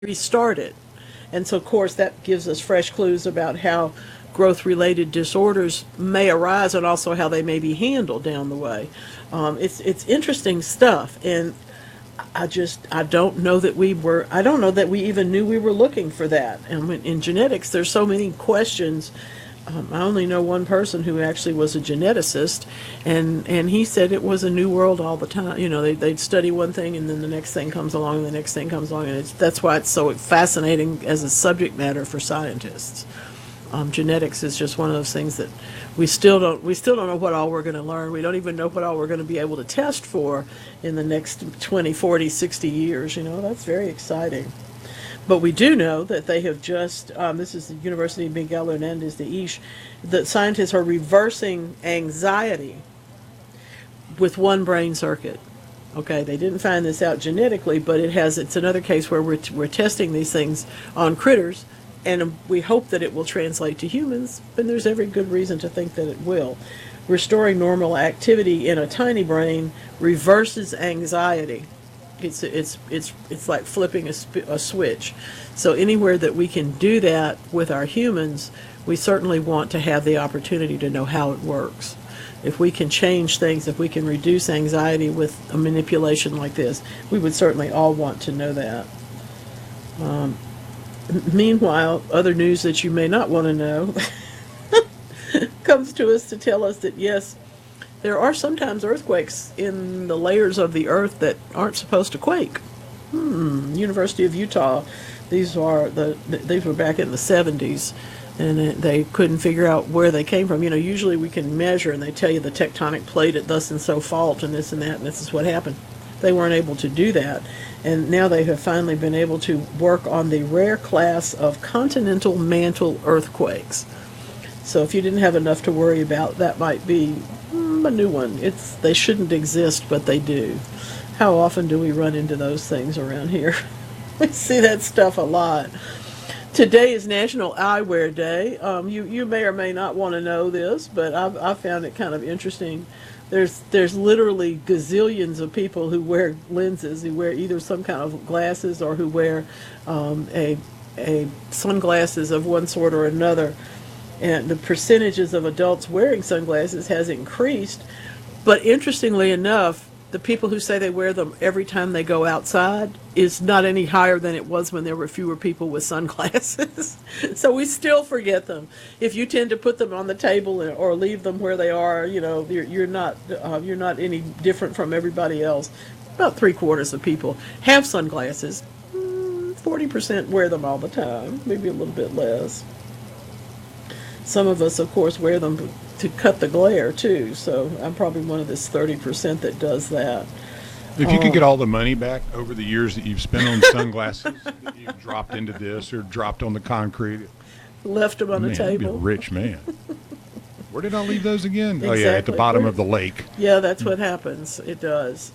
restarted. And so, of course, that gives us fresh clues about how growth related disorders may arise and also how they may be handled down the way. It's interesting stuff. And I don't know that I don't know that we even knew we were looking for that. And in genetics, there's so many questions. I only know one person who actually was a geneticist, and he said it was a new world all the time. You know, they'd study one thing, and then the next thing comes along, and the next thing comes along, and that's why it's so fascinating as a subject matter for scientists. Genetics is just one of those things that we still don't know what all we're going to learn. We don't even know what all we're going to be able to test for in the next 20, 40, 60 years. You know, that's very exciting. But we do know that they have this is the University of Miguel Hernandez de Isch, that scientists are reversing anxiety with one brain circuit. Okay, they didn't find this out genetically, but it's another case where we're testing these things on critters, and we hope that it will translate to humans, and there's every good reason to think that it will. Restoring normal activity in a tiny brain reverses anxiety. It's like flipping a switch. So anywhere that we can do that with our humans, we certainly want to have the opportunity to know how it works. If we can change things, if we can reduce anxiety with a manipulation like this, we would certainly all want to know that. Meanwhile, other news that you may not want to know comes to us to tell us that yes, there are sometimes earthquakes in the layers of the earth that aren't supposed to quake. University of Utah, these were back in the 70s, and they couldn't figure out where they came from. You know, usually we can measure, and they tell you the tectonic plate at thus and so fault, and this and that, and this is what happened. They weren't able to do that, and now they have finally been able to work on the rare class of continental mantle earthquakes. So if you didn't have enough to worry about, that might be a new one. They shouldn't exist, but they do. How often do we run into those things around here? We see that stuff a lot. Today is National Eyewear Day. You may or may not want to know this, but I found it kind of interesting. There's literally gazillions of people who wear lenses, who wear either some kind of glasses or who wear a sunglasses of one sort or another. And the percentages of adults wearing sunglasses has increased. But interestingly enough, the people who say they wear them every time they go outside is not any higher than it was when there were fewer people with sunglasses. So we still forget them. If you tend to put them on the table or leave them where they are, you know, you're not any different from everybody else. About 3/4 of people have sunglasses. 40% wear them all the time, maybe a little bit less. Some of us, of course, wear them to cut the glare, too. So I'm probably one of this 30% that does that. If you could get all the money back over the years that you've spent on sunglasses that you've dropped into this or dropped on the concrete. Left them on the table. You'd be a rich man. Where did I leave those again? Exactly. Oh, yeah, at the bottom of the lake. Yeah, that's what happens. It does.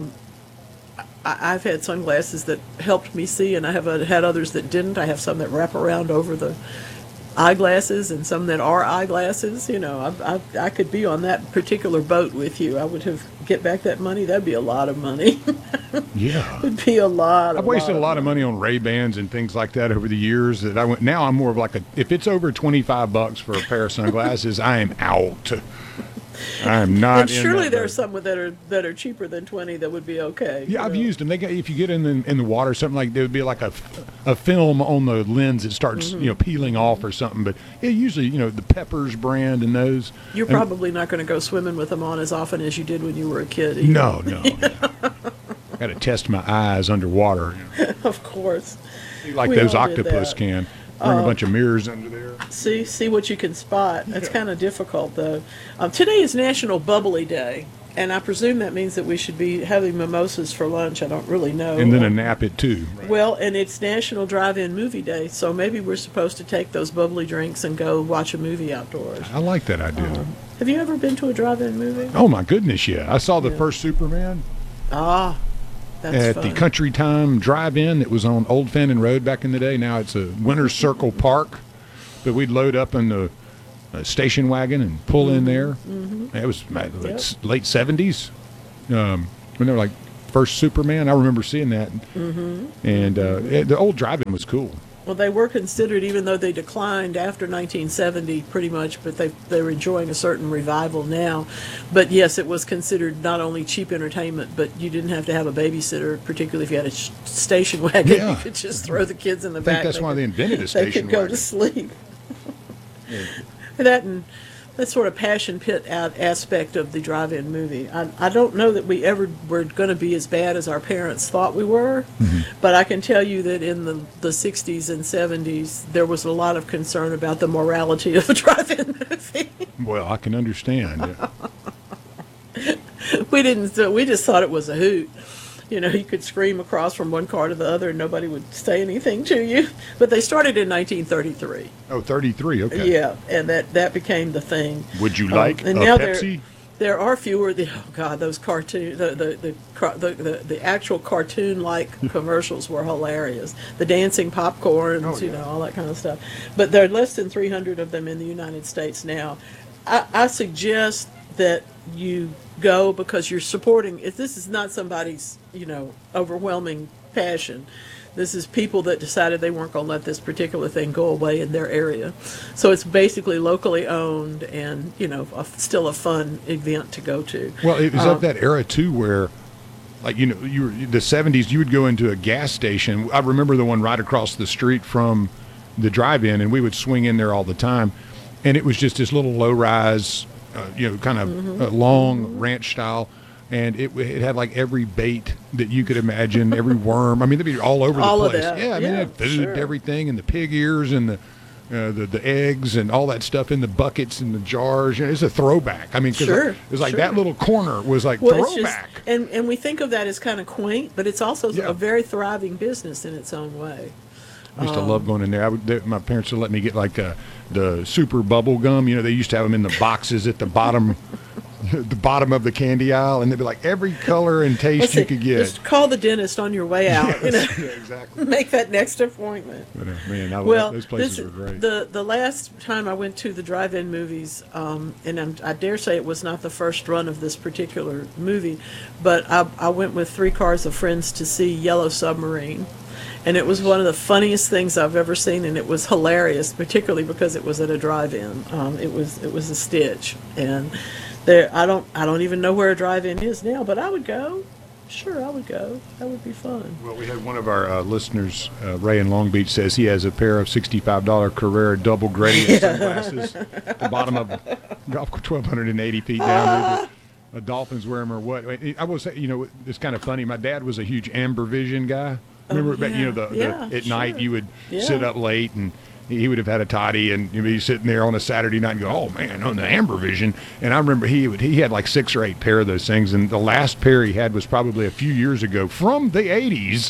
I've had sunglasses that helped me see, and I have had others that didn't. I have some that wrap around over the eyeglasses and some that are eyeglasses. You know, I could be on that particular boat with you. I would have get back that money. That'd be a lot of money. Yeah, it'd be a lot. I've wasted a lot of money on Ray-Bans and things like that over the years. That now I'm more of like if it's over $25 for a pair of sunglasses, I am out. I am not. And surely there are some that are cheaper than 20 that would be okay. Yeah, I've used them. If you get in the water, something like there would be like a film on the lens that starts peeling off or something. But usually the Peppers brand and those. You're probably not going to go swimming with them on as often as you did when you were a kid. Either. No. I got to test my eyes underwater. Of course. Like those octopus can. Bring a bunch of mirrors under there. See what you can spot. That's kind of difficult, though. Today is National Bubbly Day, and I presume that means that we should be having mimosas for lunch. I don't really know. And then a nap at 2. Right? Well, and it's National Drive-In Movie Day, so maybe we're supposed to take those bubbly drinks and go watch a movie outdoors. I like that idea. Have you ever been to a drive-in movie? Oh, my goodness, yeah. I saw the first Superman. That's at fun. The Country Time Drive-In that was on Old Fannin Road back in the day. Now it's a Winter's Circle Park. But we'd load up in the station wagon and pull in there. Mm-hmm. It was late 70s when there were like first Superman. I remember seeing that. And the old drive-in was cool. Well, they were considered, even though they declined after 1970 pretty much, but they're enjoying a certain revival now. But yes, it was considered not only cheap entertainment, but you didn't have to have a babysitter, particularly if you had a station wagon. Yeah. You could just throw the kids in the I back. think that's why they invented a They station could go wagon. to sleep. Yeah. That and that sort of passion pit out aspect of the drive-in movie. I don't know that we ever were going to be as bad as our parents thought we were, but I can tell you that in the 60s and 70s, there was a lot of concern about the morality of a drive-in movie. Well, I can understand. Yeah. We just thought it was a hoot. You know, you could scream across from one car to the other and nobody would say anything to you. But they started in 1933. Oh, 33. Okay. Yeah, and that became the thing. Would you like and a now Pepsi? There are fewer. Oh God, those cartoon, the actual cartoon-like commercials were hilarious. The dancing popcorns, Oh, you yeah. know, all that kind of stuff. But there are less than 300 of them in the United States now. I suggest that you go because you're supporting. If this is not somebody's, you know, overwhelming passion. This is people that decided they weren't going to let this particular thing go away in their area. So it's basically locally owned and, you know, still a fun event to go to. Well, it was of that era too, where, like, you know, the 70s. You would go into a gas station. I remember the one right across the street from the drive-in, and we would swing in there all the time. And it was just this little low-rise, you know, kind of long ranch style. And it had like every bait that you could imagine, every worm. I mean, they'd be all over All the of place. that. Yeah, I mean, Yeah, it had food, sure. everything, and the pig ears, and the eggs, and all that stuff in the buckets and the jars. You know, it's a throwback. I mean, because Sure, it was like sure. that little corner was like Well, it's just, throwback. and we think of that as kind of quaint, but it's also Yeah. a very thriving business in its own way. I used to love going in there. My parents would let me get like the super bubble gum. You know, they used to have them in the boxes at the bottom, the bottom of the candy aisle, and they'd be like every color and taste Let's you see, could get. just call the dentist on your way out. You know, Yeah, exactly. make that next appointment. But, man, Well, those places were great. the last time I went to the drive-in movies, and I dare say it was not the first run of this particular movie, but I went with 3 cars of friends to see Yellow Submarine. And it was one of the funniest things I've ever seen, and it was hilarious, particularly because it was at a drive-in. It was a stitch, and I don't even know where a drive-in is now, but I would go. Sure, I would go. That would be fun. Well, we had one of our listeners, Ray in Long Beach, says he has a pair of $65 Carrera double gradient sunglasses at the bottom of golf 1,280 feet down. The Dolphins wear them or what? I will say, you know, it's kind of funny. My dad was a huge Amber Vision guy. Remember, back, you know, at night sure. you would Yeah. sit up late and he would have had a toddy and you'd be sitting there on a Saturday night and go, oh man, on the Amber Vision. And I remember he had like 6 or 8 pair of those things, and the last pair he had was probably a few years ago from the 80s,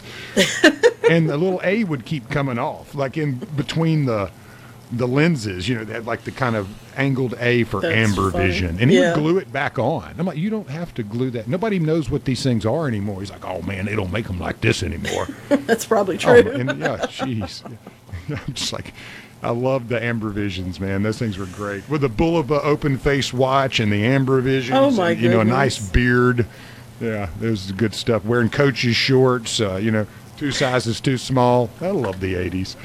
and the little A would keep coming off, like in between the lenses. You know, they had like the kind of angled A for That's Amber funny. Vision, and he Yeah. would glue it back on. I'm like, you don't have to glue that. Nobody knows what these things are anymore. He's like, oh man, they don't make them like this anymore. That's probably Oh, true. and yeah, jeez. I'm just like, I love the Amber Visions, man. Those things were great. With the Bulova open face watch and the Amber Visions. Oh, my and, you know, a nice goodness. beard. Yeah, there's good stuff. Wearing Coach's shorts, you know, 2 sizes too small. I love the 80s.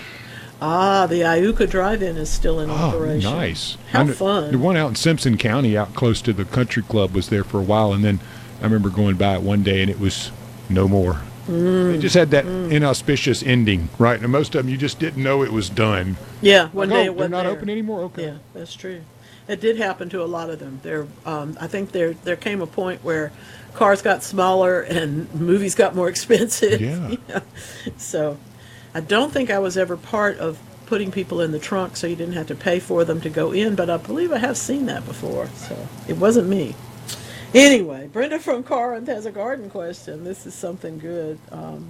The Iuka Drive-In is still in Oh, operation. nice. How The fun. one out in Simpson County, out close to the country club, was there for a while, and then I remember going by it one day, and it was no more. They just had that inauspicious ending, right? And most of them, you just didn't know it was done. Yeah, one Like, day oh, it they're wasn't not there. open anymore? Okay. Yeah, that's true. It did happen to a lot of them. I think there came a point where cars got smaller and movies got more expensive. Yeah. So I don't think I was ever part of putting people in the trunk so you didn't have to pay for them to go in, but I believe I have seen that before, so it wasn't me. Anyway, Brenda from Corinth has a garden question. This is something good.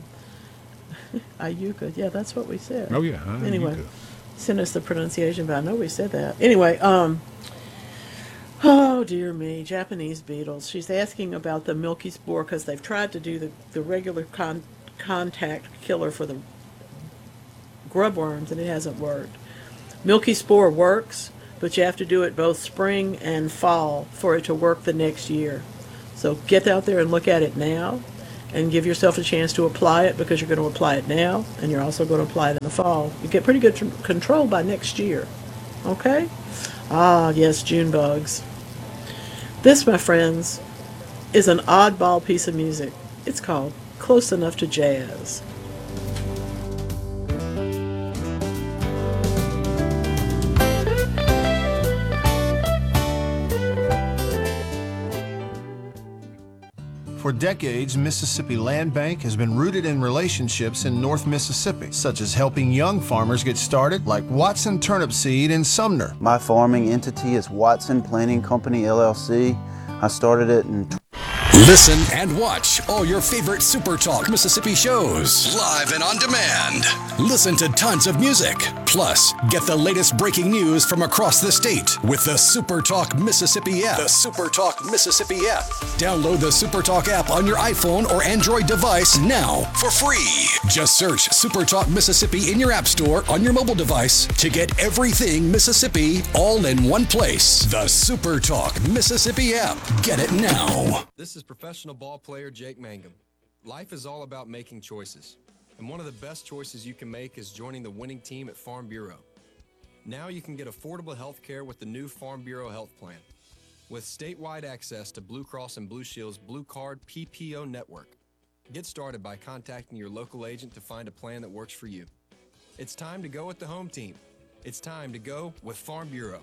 Iuka, yeah, that's what we said. Oh, yeah. Anyway, Iuka. send us the pronunciation, but I know we said that. Anyway, oh dear me, Japanese beetles. She's asking about the milky spore because they've tried to do the regular contact killer for the grub worms and it hasn't worked. Milky spore works, but you have to do it both spring and fall for it to work the next year. So get out there and look at it now. and give yourself a chance to apply it, because you're going to apply it now and you're also going to apply it in the fall. You get pretty good control by next year. Okay? Ah, yes, June bugs. This, my friends, is an oddball piece of music. It's called Close Enough to Jazz. For decades, Mississippi Land Bank has been rooted in relationships in North Mississippi, such as helping young farmers get started, like Watson Turnip Seed in Sumner. My farming entity is Watson Planting Company, LLC. I started it in Listen and watch all your favorite Super Talk Mississippi shows live and on demand. Listen to tons of music. Plus, get the latest breaking news from across the state with the Super Talk Mississippi app. The Super Talk Mississippi app. Download the Super Talk app on your iPhone or Android device now for free. Just search Super Talk Mississippi in your app store on your mobile device to get everything Mississippi all in one place. The Super Talk Mississippi app. Get it now. This is professional ball player Jake Mangum. Life is all about making choices. And one of the best choices you can make is joining the winning team at Farm Bureau. Now you can get affordable health care with the new Farm Bureau Health Plan. With statewide access to Blue Cross and Blue Shield's Blue Card PPO network. Get started by contacting your local agent to find a plan that works for you. It's time to go with the home team. It's time to go with Farm Bureau.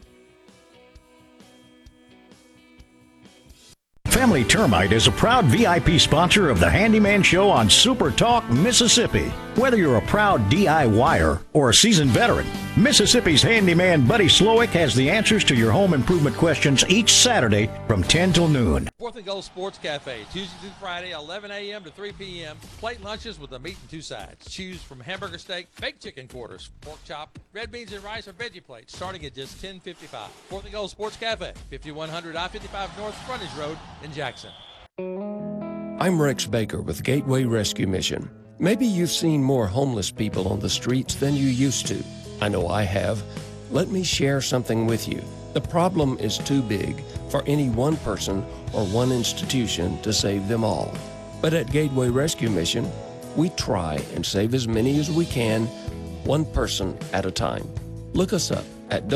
Family Termite is a proud VIP sponsor of the Handyman Show on Super Talk Mississippi. Whether you're a proud DIYer or a seasoned veteran, Mississippi's handyman Buddy Slowick has the answers to your home improvement questions each Saturday from 10 till noon. Fourth and Goal Sports Cafe, Tuesday through Friday, 11 a.m. to 3 p.m. Plate lunches with the meat and two sides. Choose from hamburger steak, baked chicken quarters, pork chop, red beans and rice, or veggie plates, starting at just $10.55. Fourth and Goal Sports Cafe, 5100 I-55 North Frontage Road in Jackson. I'm Rex Baker with Gateway Rescue Mission. Maybe you've seen more homeless people on the streets than you used to. I know I have. Let me share something with you. The problem is too big for any one person or one institution to save them all. But at Gateway Rescue Mission, we try and save as many as we can, one person at a time. Look us up at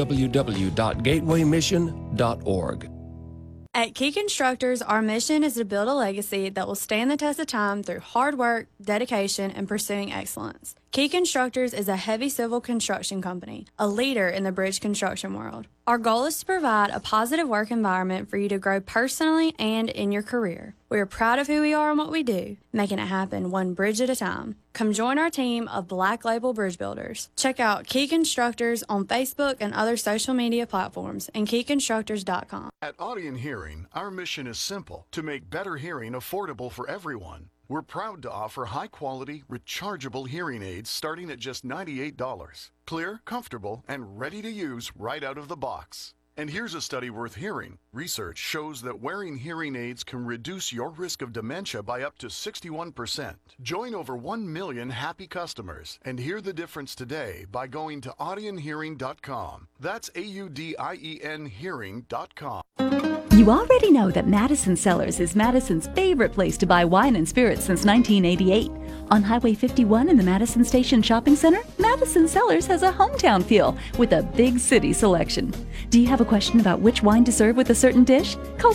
www.gatewaymission.org. At Key Constructors, our mission is to build a legacy that will stand the test of time through hard work, dedication, and pursuing excellence. Key Constructors is a heavy civil construction company, a leader in the bridge construction world. Our goal is to provide a positive work environment for you to grow personally and in your career. We are proud of who we are and what we do, making it happen one bridge at a time. Come join our team of Black Label Bridge Builders. Check out Key Constructors on Facebook and other social media platforms and keyconstructors.com. At Audion Hearing, our mission is simple: to make better hearing affordable for everyone. We're proud to offer high-quality, rechargeable hearing aids starting at just $98. Clear, comfortable, and ready to use right out of the box. And here's a study worth hearing. Research shows that wearing hearing aids can reduce your risk of dementia by up to 61%. Join over 1 million happy customers and hear the difference today by going to audionhearing.com. That's AUDIEN hearing.com. You already know that Madison Cellars is Madison's favorite place to buy wine and spirits since 1988. On Highway 51 in the Madison Station Shopping Center, Madison Cellars has a hometown feel with a big city selection. Do you have a question about which wine to serve with a certain dish? Call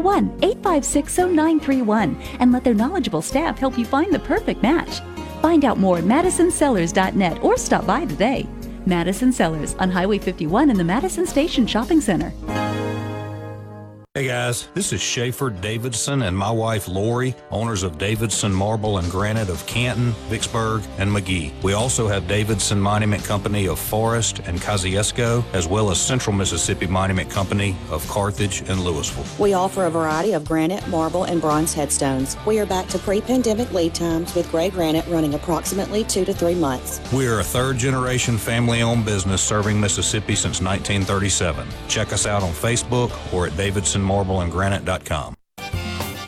601-856-0931 and let their knowledgeable staff help you find the perfect match. Find out more at madisonsellars.net or stop by today. Madison Cellars on Highway 51 in the Madison Station Shopping Center. Hey guys, this is Schaefer Davidson and my wife Lori, owners of Davidson Marble and Granite of Canton, Vicksburg, and McGee. We also have Davidson Monument Company of Forest and Kosciuszko, as well as Central Mississippi Monument Company of Carthage and Louisville. We offer a variety of granite, marble, and bronze headstones. We are back to pre-pandemic lead times with gray granite running approximately 2 to 3 months. We are a third-generation family-owned business serving Mississippi since 1937. Check us out on Facebook or at davidsonmarbleandgranite.com.